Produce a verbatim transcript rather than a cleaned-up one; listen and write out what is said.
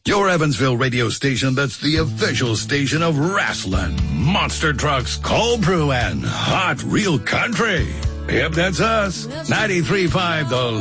Your Evansville radio station that's the official station of wrestling, monster trucks, cold brew, and hot real country. Yep, that's us. ninety-three point five The